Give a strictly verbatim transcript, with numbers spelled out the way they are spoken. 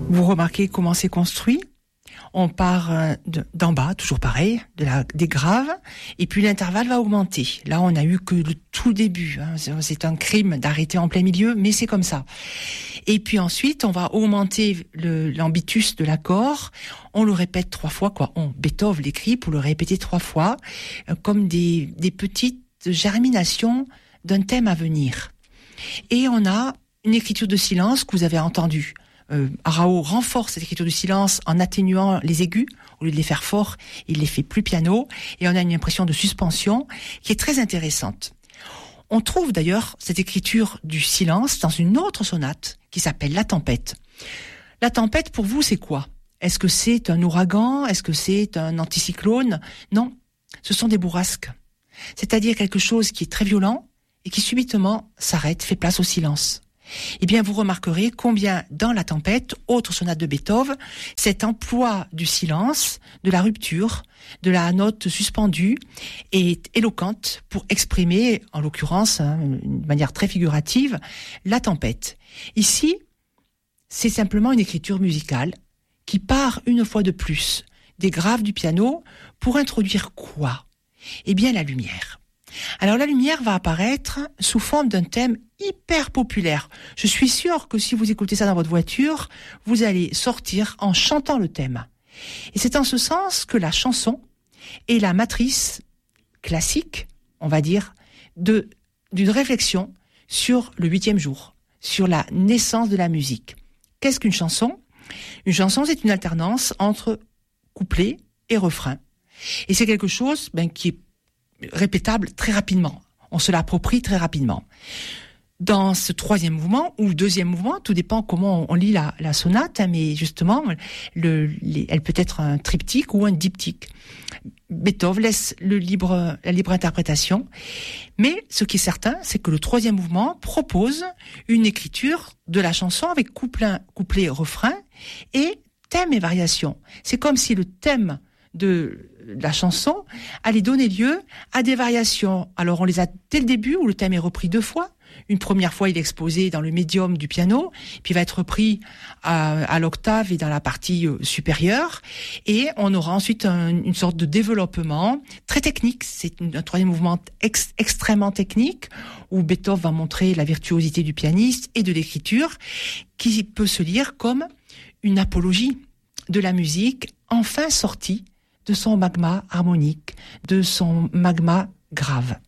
Vous remarquez comment c'est construit ? On part de, d'en bas, toujours pareil, de la, des graves, et puis l'intervalle va augmenter. Là, on n'a eu que le tout début. Hein. C'est, c'est un crime d'arrêter en plein milieu, mais c'est comme ça. Et puis ensuite, on va augmenter le, l'ambitus de l'accord. On le répète trois fois, quoi. On, Beethoven l'écrit pour le répéter trois fois, euh, comme des, des petites germinations d'un thème à venir. Et on a une écriture de silence que vous avez entendue. Euh, Arao renforce cette écriture du silence en atténuant les aigus. Au lieu de les faire forts, il les fait plus piano. Et on a une impression de suspension qui est très intéressante. On trouve d'ailleurs cette écriture du silence dans une autre sonate qui s'appelle La Tempête. La Tempête, pour vous, c'est quoi ? Est-ce que c'est un ouragan ? Est-ce que c'est un anticyclone ? Non, ce sont des bourrasques. C'est-à-dire quelque chose qui est très violent et qui subitement s'arrête, fait place au silence. Eh bien, vous remarquerez combien dans La Tempête, autre sonate de Beethoven, cet emploi du silence, de la rupture, de la note suspendue est éloquente pour exprimer, en l'occurrence, hein, d'une manière très figurative, la tempête. Ici, c'est simplement une écriture musicale qui part une fois de plus des graves du piano pour introduire quoi ? Eh bien, la lumière. Alors la lumière va apparaître sous forme d'un thème hyper populaire. Je suis sûre que si vous écoutez ça dans votre voiture, vous allez sortir en chantant le thème. Et c'est en ce sens que la chanson est la matrice classique, on va dire, de, d'une réflexion sur le huitième jour, sur la naissance de la musique. Qu'est-ce qu'une chanson ? Une chanson, c'est une alternance entre couplet et refrain. Et c'est quelque chose ben, qui est répétable très rapidement. On se l'approprie très rapidement. Dans ce troisième mouvement ou deuxième mouvement, tout dépend comment on lit la, la sonate, hein, mais justement, le, les, elle peut être un triptyque ou un diptyque. Beethoven laisse le libre, la libre interprétation, mais ce qui est certain, c'est que le troisième mouvement propose une écriture de la chanson avec couplet, couplet, refrain et thème et variation. C'est comme si le thème de la chanson allait donner lieu à des variations. Alors on les a dès le début où le thème est repris deux fois. Une première fois, il est exposé dans le médium du piano, puis il va être repris à, à l'octave et dans la partie euh, supérieure. Et on aura ensuite un, une sorte de développement très technique. C'est une, un troisième mouvement ex, extrêmement technique où Beethoven va montrer la virtuosité du pianiste et de l'écriture qui peut se lire comme une apologie de la musique enfin sortie de son magma harmonique, de son magma grave.